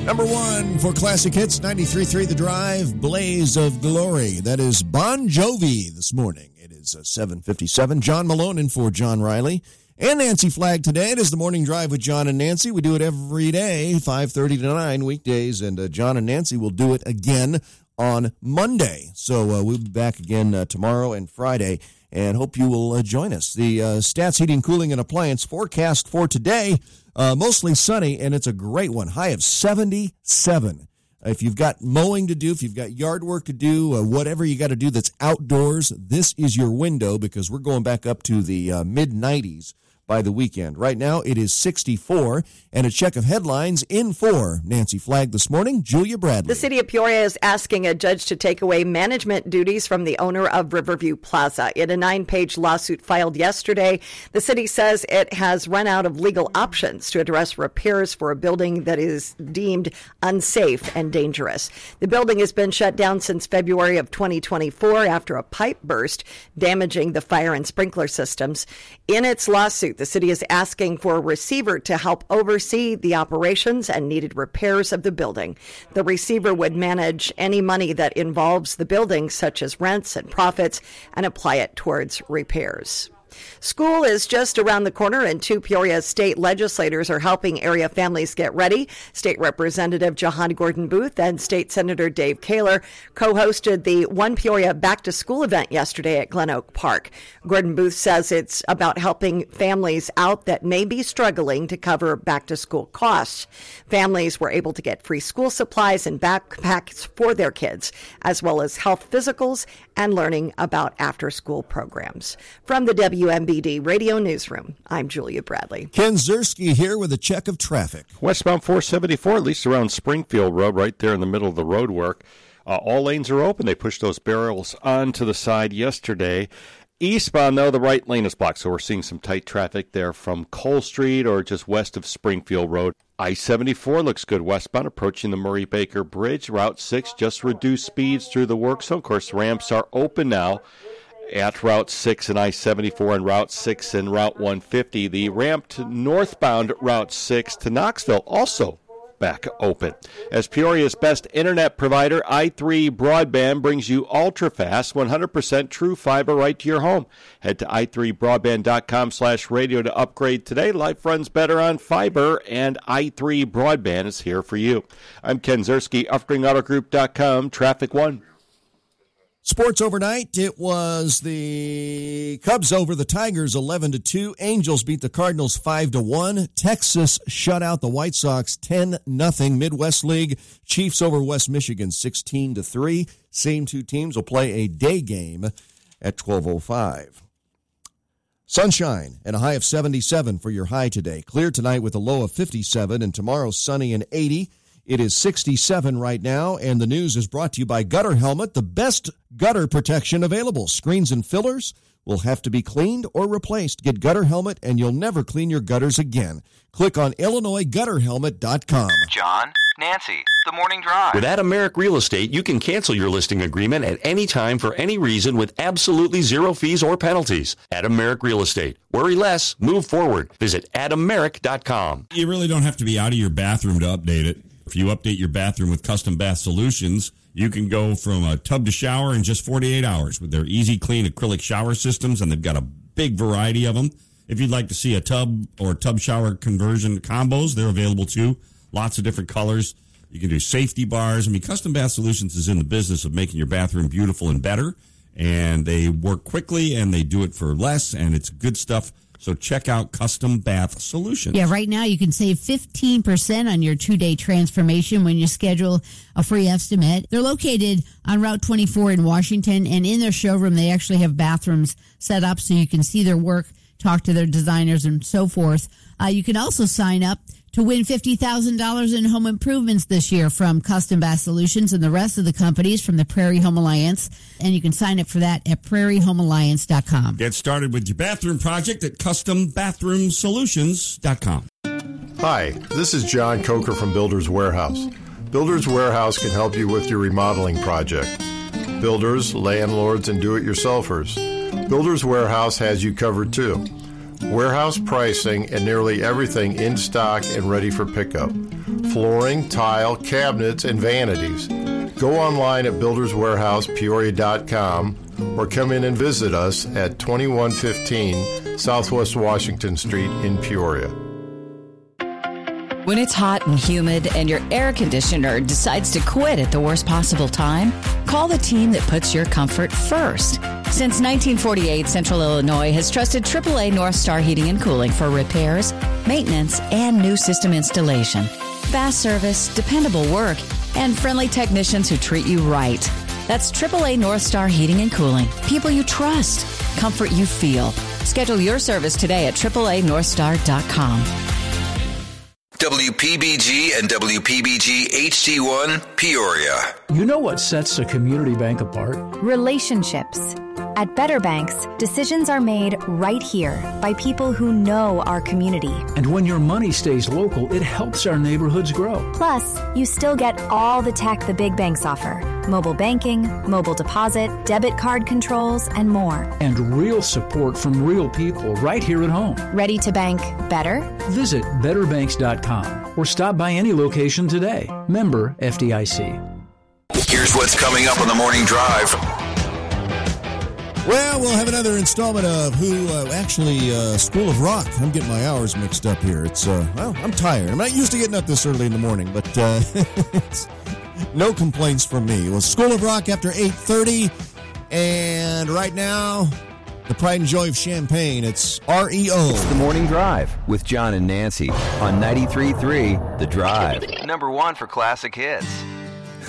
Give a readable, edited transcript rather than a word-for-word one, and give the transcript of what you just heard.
Number one for Classic Hits, 93.3 The Drive, Blaze of Glory. That is Bon Jovi this morning. It is 7:57. John Malone in for John Riley and Nancy Flagg today. It is the Morning Drive with John and Nancy. We do it every day, 5:30 to 9 weekdays, and John and Nancy will do it again on Monday. So we'll be back again tomorrow and Friday, and hope you will join us. The Stats Heating, Cooling, and Appliance forecast for today, mostly sunny, and it's a great one. High of 77. If you've got mowing to do, if you've got yard work to do, whatever you got to do that's outdoors, this is your window because we're going back up to the mid-90s by the weekend. Right now, it is 64, and a check of headlines in for Nancy Flagg this morning, Julia Bradley. The city of Peoria is asking a judge to take away management duties from the owner of Riverview Plaza. In a 9-page lawsuit filed yesterday, the city says it has run out of legal options to address repairs for a building that is deemed unsafe and dangerous. The building has been shut down since February of 2024 after a pipe burst, damaging the fire and sprinkler systems. In its lawsuit, the city is asking for a receiver to help oversee the operations and needed repairs of the building. The receiver would manage any money that involves the building, such as rents and profits, and apply it towards repairs. School is just around the corner, and 2 Peoria state legislators are helping area families get ready. State Representative Jahan Gordon Booth and State Senator Dave Kaler co-hosted the One Peoria Back to School event yesterday at Glen Oak Park. Gordon Booth says it's about helping families out that may be struggling to cover back to school costs. Families were able to get free school supplies and backpacks for their kids, as well as health physicals and learning about after-school programs. From the WMBD Radio Newsroom, I'm Julia Bradley. Ken Zerski here with a check of traffic. Westbound 474, at least around Springfield Road, right there in the middle of the road work. All lanes are open. They pushed those barrels onto the side yesterday. Eastbound, though, the right lane is blocked, so we're seeing some tight traffic there from Cole Street or just west of Springfield Road. I-74 looks good westbound, approaching the Murray-Baker Bridge. Route 6 just reduced speeds through the work, so of course ramps are open now at Route 6 and I-74 and Route 6 and Route 150. The ramp to northbound Route 6 to Knoxville also back open. As Peoria's best internet provider, i3 Broadband brings you ultra-fast, 100% true fiber right to your home. Head to i3broadband.com/radio to upgrade today. Life runs better on fiber, and i3 Broadband is here for you. I'm Ken Zerski, UpspringAutoGroup.com, Traffic 1. Sports overnight, it was the Cubs over the Tigers 11-2. Angels beat the Cardinals 5-1. Texas shut out the White Sox 10-0. Midwest League, Chiefs over West Michigan 16-3. Same two teams will play a day game at 12:05. Sunshine and a high of 77 for your high today. Clear tonight with a low of 57, and tomorrow sunny and 80. It is 67 right now, and the news is brought to you by Gutter Helmet, the best gutter protection available. Screens and fillers will have to be cleaned or replaced. Get Gutter Helmet, and you'll never clean your gutters again. Click on IllinoisGutterHelmet.com. John, Nancy, the Morning Drive. With Adam Merrick Real Estate, you can cancel your listing agreement at any time for any reason with absolutely zero fees or penalties. Adam Merrick Real Estate. Worry less, move forward. Visit AdamMerrick.com. You really don't have to be out of your bathroom to update it. If you update your bathroom with Custom Bath Solutions, you can go from a tub to shower in just 48 hours with their easy clean acrylic shower systems, and they've got a big variety of them. If you'd like to see a tub or tub shower conversion combos, they're available too. Lots of different colors. You can do safety bars. I mean, Custom Bath Solutions is in the business of making your bathroom beautiful and better, and they work quickly, and they do it for less, and it's good stuff. So check out Custom Bath Solutions. Yeah, right now you can save 15% on your 2-day transformation when you schedule a free estimate. They're located on Route 24 in Washington, and in their showroom they actually have bathrooms set up so you can see their work, talk to their designers, and so forth. You can also sign up to win $50,000 in home improvements this year from Custom Bath Solutions and the rest of the companies from the Prairie Home Alliance. And you can sign up for that at prairiehomealliance.com. Get started with your bathroom project at custombathroomsolutions.com. Hi, this is John Coker from Builders Warehouse. Builders Warehouse can help you with your remodeling project. Builders, landlords, and do-it-yourselfers. Builders Warehouse has you covered too. Warehouse pricing and nearly everything in stock and ready for pickup. flooring, tile, cabinets, and vanities. Go online at builderswarehousepeoria.com or come in and visit us at 2115 Southwest Washington Street in Peoria. When it's hot and humid and your air conditioner decides to quit at the worst possible time, call the team that puts your comfort first. Since 1948, Central Illinois has trusted AAA North Star Heating and Cooling for repairs, maintenance, and new system installation. Fast service, dependable work, and friendly technicians who treat you right. That's AAA North Star Heating and Cooling. People you trust. Comfort you feel. Schedule your service today at AAANorthstar.com. WPBG and WPBG HD1 Peoria. You know what sets a community bank apart? Relationships. At Better Banks, decisions are made right here by people who know our community. And when your money stays local, it helps our neighborhoods grow. Plus, you still get all the tech the big banks offer. Mobile banking, mobile deposit, debit card controls, and more. And real support from real people right here at home. Ready to bank better? Visit betterbanks.com or stop by any location today. Member FDIC. Here's what's coming up on the Morning Drive. Well, we'll have another installment of School of Rock. I'm getting my hours mixed up here. It's, I'm tired. I'm not used to getting up this early in the morning, but it's no complaints from me. Well, School of Rock after 8:30, and right now, the pride and joy of Champaign. It's REO. It's the Morning Drive with John and Nancy on 93.3 The Drive. Number 1 for classic hits.